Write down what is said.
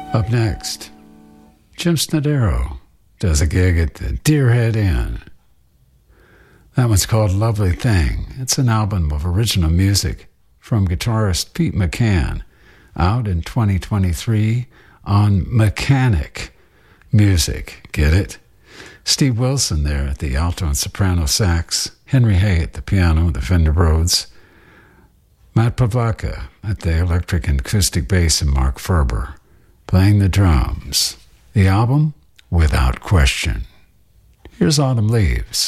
Up next, Jim Snodero does a gig at the Deerhead Inn. That one's called Lovely Thing. It's an album of original music from guitarist Pete McCann, out in 2023 on Mechanic Music. Get it? Steve Wilson there at the alto and soprano sax, Henry Hay at the piano, the Fender Rhodes, Matt Pavlaka at the electric and acoustic bass, and Mark Ferber playing the drums. The album, Without Question. Here's Autumn Leaves.